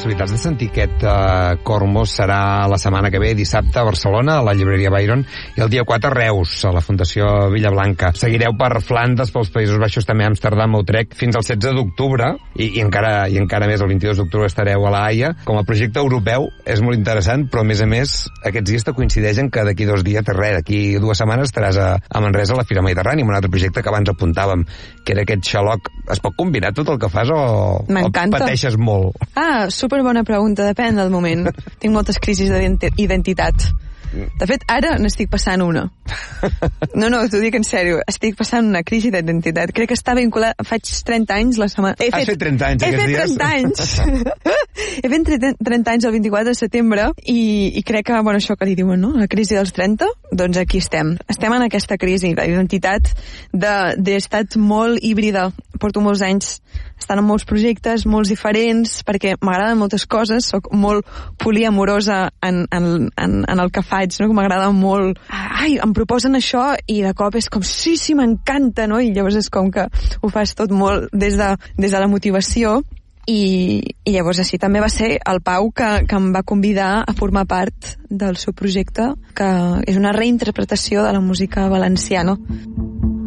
possibilitats de sentir aquest Cormos serà la setmana que ve, dissabte a Barcelona, a la llibreria Byron, i el dia 4 a Reus, a la Fundació Villablanca. Seguireu per Flandes, pels Països Baixos, també a Amsterdam, Utrecht, fins al 16 d'octubre, i encara més, el 22 d'octubre estareu a la Haia. Com a projecte europeu és molt interessant, però a més, aquests dies te coincideixen que d'aquí 2 dies, d'aquí 2 setmanes estaràs a Manresa a la Fira Mediterrània, amb un altre projecte que abans apuntàvem, que era aquest xaloc. Es pot combinar tot el que fas o pateixes molt? Superbona pregunta, depèn del moment. Tinc moltes crisis d'identitat. De fet, ara n'estic passant una. No, t'ho dic en sèrio. Estic passant una crisi d'identitat. Crec que està vinculada... Faig 30 anys la setmana... Has fet 30 anys aquests dies? He fet 30 anys. He fet 30 anys el 24 de setembre i crec que, això que li diuen, no? La crisi dels 30, doncs aquí estem. Estem en aquesta crisi d'identitat d'he estat molt híbrida. Porto molts anys estant en molts projectes, molts diferents, perquè m'agraden moltes coses, soc molt poliamorosa en el que faig, no? Que m'agrada molt... em proposen això i de cop és com, sí, m'encanta, no? I llavors és com que ho fas tot molt des de la motivació. I llavors així també va ser el Pau que em va convidar a formar part del seu projecte, que és una reinterpretació de la música valenciana.